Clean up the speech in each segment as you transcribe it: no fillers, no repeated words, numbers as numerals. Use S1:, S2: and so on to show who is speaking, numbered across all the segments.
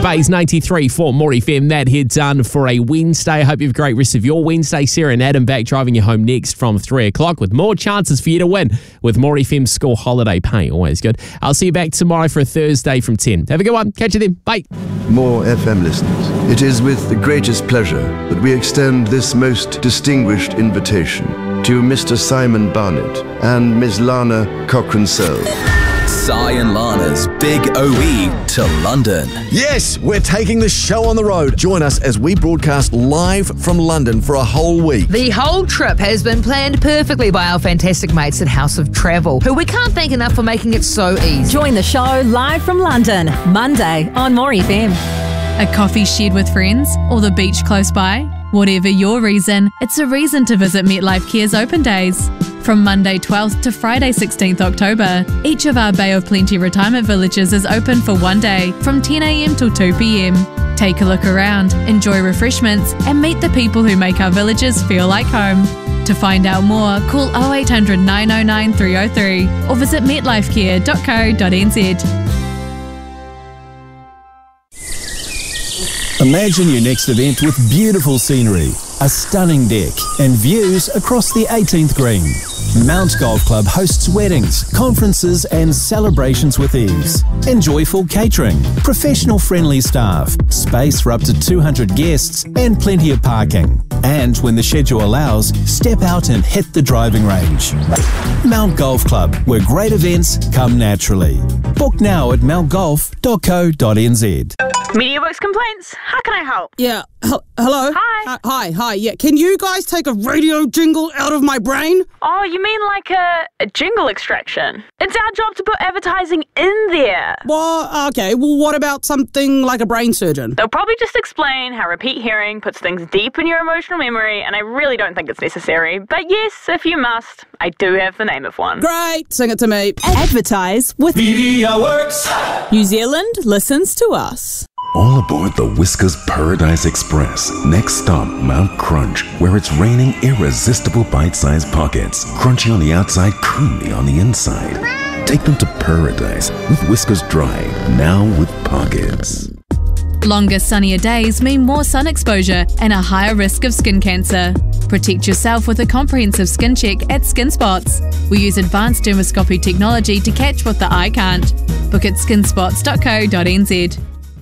S1: Bay's 93 for More FM. That head done for a Wednesday. I hope you have a great rest of your Wednesday. Sarah and Adam back driving you home next from 3 o'clock with more chances for you to win with More FM school holiday pay. Always good. I'll see you back tomorrow for a Thursday from 10. Have a good one. Catch you then. Bye.
S2: More FM listeners, it is with the greatest pleasure that we extend this most distinguished invitation to Mr. Simon Barnett and Ms. Lana Cochrane-Sell.
S3: Si and Lana's Big OE to London.
S4: Yes, we're taking the show on the road. Join us as we broadcast live from London for a whole week.
S5: The whole trip has been planned perfectly by our fantastic mates at House of Travel, who we can't thank enough for making it so easy.
S6: Join the show live from London, Monday on More FM.
S7: A coffee shared with friends or the beach close by? Whatever your reason, it's a reason to visit MetLife Care's open days. From Monday 12th to Friday 16th October, each of our Bay of Plenty retirement villages is open for one day from 10 a.m. till 2 p.m. Take a look around, enjoy refreshments, and meet the people who make our villages feel like home. To find out more, call 0800 909 303 or visit metlifecare.co.nz.
S8: Imagine your next event with beautiful scenery, a stunning deck, and views across the 18th green. Mount Golf Club hosts weddings, conferences, and celebrations with ease. Enjoy full catering, professional friendly staff, space for up to 200 guests, and plenty of parking. And when the schedule allows, step out and hit the driving range. Mount Golf Club, where great events come naturally. Book now at mountgolf.co.nz.
S9: MediaWorks complaints. How can I help?
S10: Yeah. Hello?
S9: Hi.
S10: Hi. Yeah. Can you guys take a radio jingle out of my brain?
S9: Oh, you mean like a jingle extraction? It's our job to put advertising in there.
S10: Well, okay. Well, what about something like a brain surgeon?
S9: They'll probably just explain how repeat hearing puts things deep in your emotional memory, and I really don't think it's necessary. But yes, if you must, I do have the name of one.
S10: Great. Sing it to me.
S6: Advertise with
S11: MediaWorks.
S6: New Zealand listens to us.
S12: All aboard the Whiskers Paradise Express. Next stop, Mount Crunch, where it's raining irresistible bite-sized pockets. Crunchy on the outside, creamy on the inside. Take them to paradise with Whiskers Dry, now with pockets.
S7: Longer, sunnier days mean more sun exposure and a higher risk of skin cancer. Protect yourself with a comprehensive skin check at Skin Spots. We use advanced dermoscopy technology to catch what the eye can't. Book at skinspots.co.nz.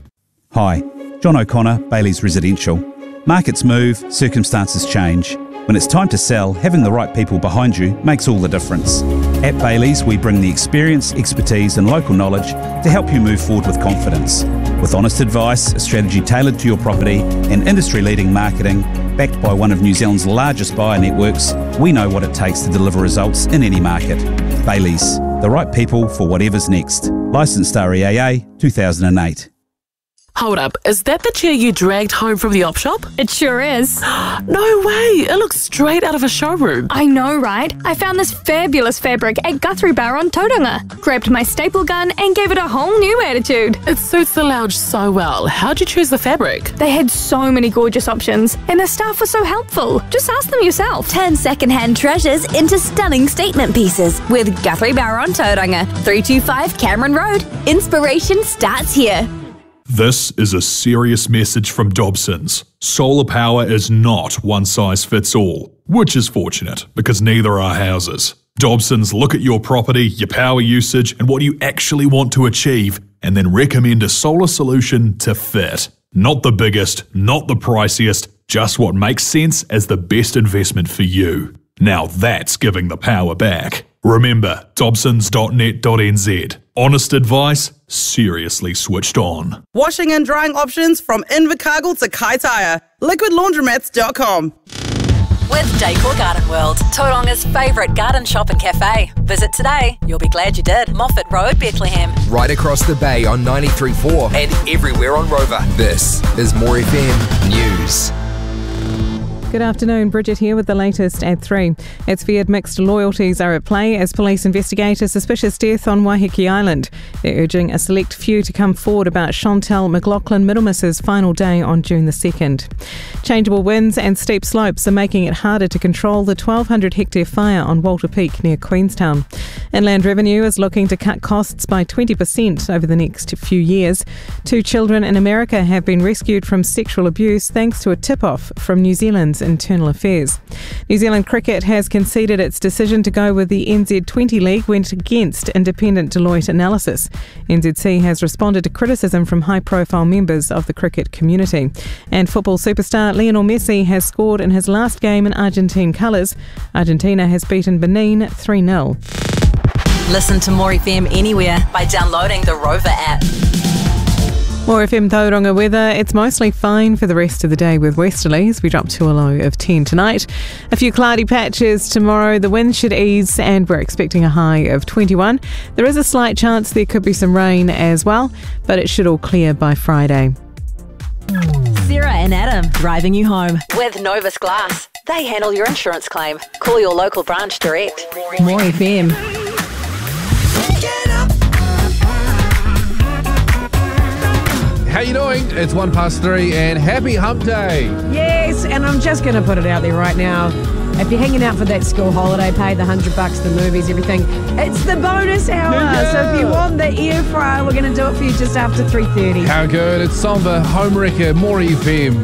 S13: Hi, John O'Connor, Bailey's Residential. Markets move, circumstances change. When it's time to sell, having the right people behind you makes all the difference. At Bailey's, we bring the experience, expertise and local knowledge to help you move forward with confidence. With honest advice, a strategy tailored to your property and industry-leading marketing, backed by one of New Zealand's largest buyer networks, we know what it takes to deliver results in any market. Bailey's, the right people for whatever's next. Licensed REAA 2008.
S14: Hold up, is that the chair you dragged home from the op shop?
S15: It sure is.
S14: No way, it looks straight out of a showroom.
S15: I know, right? I found this fabulous fabric at Guthrie Bar on Tauranga. Grabbed my staple gun and gave it a whole new attitude.
S14: It suits the lounge so well. How'd you choose the fabric?
S15: They had so many gorgeous options and the staff was so helpful. Just ask them yourself.
S6: Turn second-hand treasures into stunning statement pieces with Guthrie Bar on Tauranga, 325 Cameron Road. Inspiration starts here.
S16: This is a serious message from Dobsons. Solar power is not one size fits all, which is fortunate because neither are houses. Dobsons look at your property, your power usage, and what you actually want to achieve, and then recommend a solar solution to fit. Not the biggest, not the priciest, just what makes sense as the best investment for you. Now that's giving the power back. Remember, dobsons.net.nz. Honest advice, seriously switched on.
S10: Washing and drying options from Invercargill to Kaitaia. Liquidlaundromats.com.
S6: With Decor Garden World, Tauranga's favourite garden shop and cafe. Visit today. You'll be glad you did. Moffat Road, Bethlehem.
S17: Right across the bay on 93.4 and everywhere on Rover. This is More FM News.
S11: Good afternoon, Bridget here with the latest at 3. It's feared mixed loyalties are at play as police investigate a suspicious death on Waiheke Island. They're urging a select few to come forward about Chantel McLaughlin Middlemiss's final day on June the 2nd. Changeable winds and steep slopes are making it harder to control the 1,200 hectare fire on Walter Peak near Queenstown. Inland Revenue is looking to cut costs by 20% over the next few years. 2 children in America have been rescued from sexual abuse thanks to a tip-off from New Zealand's Internal Affairs. New Zealand Cricket has conceded its decision to go with the NZ20 League went against independent Deloitte analysis. NZC has responded to criticism from high-profile members of the cricket community. And football superstar Lionel Messi has scored in his last game in Argentine colours. Argentina has beaten Benin 3-0.
S18: Listen to More FM anywhere by downloading the Rover app.
S11: More FM Tauranga weather. It's mostly fine for the rest of the day with westerlies. We drop to a low of 10 tonight. A few cloudy patches tomorrow. The wind should ease and we're expecting a high of 21. There is a slight chance there could be some rain as well, but it should all clear by Friday.
S18: Sarah and Adam driving you home with Novus Glass. They handle your insurance claim. Call your local branch direct.
S11: More FM.
S19: How you doing? It's 3:01 and happy hump day.
S20: Yes, and I'm just going to put it out there right now. If you're hanging out for that school holiday pay, the $100, the movies, everything, it's the bonus hour.
S19: Yeah.
S20: So if you want the air fryer, we're going to do it for you just after 3:30.
S19: How good. It's Somber, Home Wrecker, More FM.